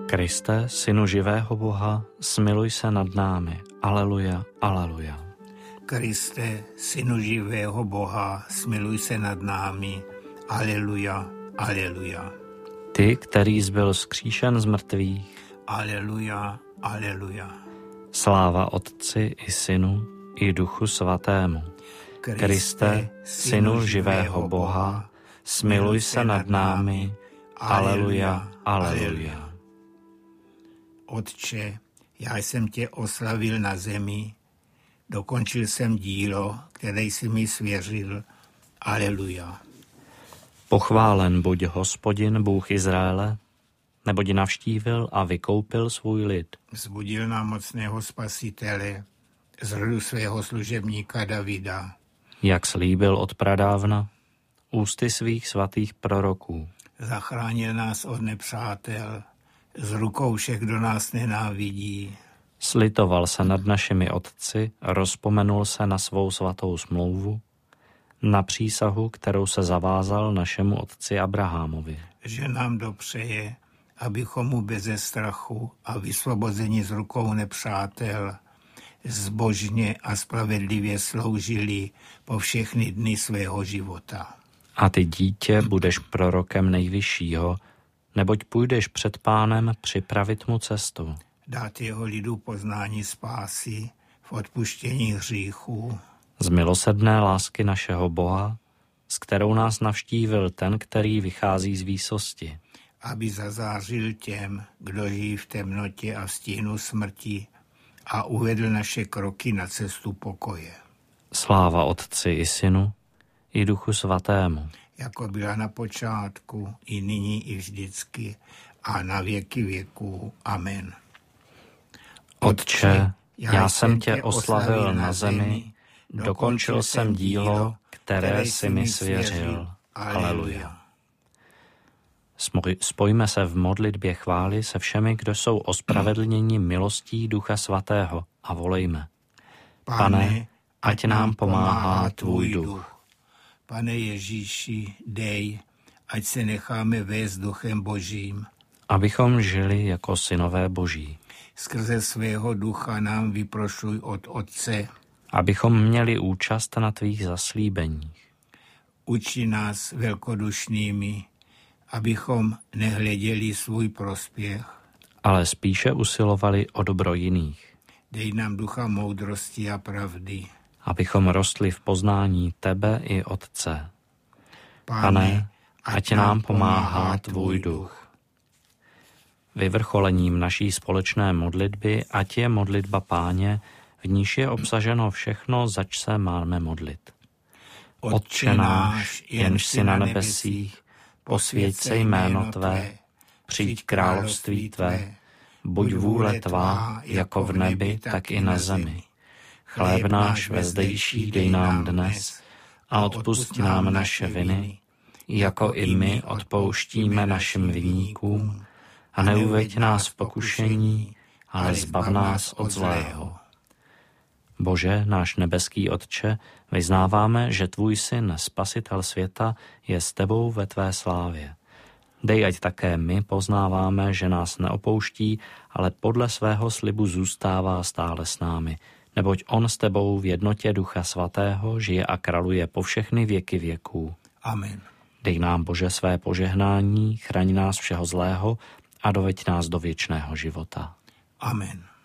Kriste, Synu živého Boha, smiluj se nad námi. Aleluja, aleluja. Kriste, Synu živého Boha, smiluj se nad námi. Aleluja, aleluja. Ty, který zbyl vzkříšen z mrtvých. Aleluja, aleluja. Sláva Otci i Synu i Duchu Svatému. Kriste, Synu živého Boha, smiluj se nad námi. Aleluja, aleluja. Otče, já jsem tě oslavil na zemi, dokončil jsem dílo, které jsi mi svěřil. Aleluja. Pochválen buď Hospodin, Bůh Izraele, neboť navštívil a vykoupil svůj lid. Vzbudil nám mocného spasitele z rodu svého služebníka Davida. Jak slíbil od pradávna, ústy svých svatých proroků. Zachránil nás od nepřátel, z rukou všech, kdo nás nenávidí. Slitoval se nad našimi otci, rozpomenul se na svou svatou smlouvu, na přísahu, kterou se zavázal našemu otci Abrahamovi. Že nám dopřeje, abychom mu beze strachu a vysvobozeni z rukou nepřátel zbožně a spravedlivě sloužili po všechny dny svého života. A ty, dítě, budeš prorokem Nejvyššího, neboť půjdeš před Pánem připravit mu cestu. Dát jeho lidu poznání spásy v odpuštění hříchů. Z milosrdné lásky našeho Boha, s kterou nás navštívil ten, který vychází z výsosti. Aby zazářil těm, kdo žijí v temnotě a v stínu smrti a uvedl naše kroky na cestu pokoje. Sláva Otci i Synu i Duchu Svatému. Jako byla na počátku, i nyní, i vždycky, a na věky věků. Amen. Otče, já jsem tě oslavil na zemi, dokončil jsem dílo, které jsi mi svěřil. Aleluja. Spojme se v modlitbě chvály se všemi, kdo jsou ospravedlněni milostí Ducha Svatého, a volejme. Pane, ať nám pomáhá tvůj duch. Pane Ježíši, dej, ať se necháme vést Duchem Božím. Abychom žili jako synové Boží. Skrze svého ducha nám vyprošuj od Otce. Abychom měli účast na tvých zaslíbeních. Uči nás velkodušnými, abychom nehleděli svůj prospěch, ale spíše usilovali o dobro jiných. Dej nám ducha moudrosti a pravdy, abychom rostli v poznání tebe i Otce. Pane, ať nám pomáhá tvůj duch. Vyvrcholením naší společné modlitby ať je modlitba Páně, v níž je obsaženo všechno, zač se máme modlit. Otče náš, jenž jsi na nebesích, posvěť se jméno tvé, přijď království tvé, buď vůle tvá, jako v nebi, tak i na zemi. Chléb náš vezdejší dej nám dnes a odpusť nám naše viny, jako i my odpouštíme našim viníkům, a neuveď nás v pokušení, ale zbav nás od zlého. Bože, náš nebeský Otče, vyznáváme, že tvůj syn, spasitel světa, je s tebou ve tvé slávě. Dej, ať také my poznáváme, že nás neopouští, ale podle svého slibu zůstává stále s námi, neboť on s tebou v jednotě Ducha Svatého žije a králuje po všechny věky věků. Amen. Dej nám, Bože, své požehnání, chraň nás všeho zlého a doveď nás do věčného života. Amen.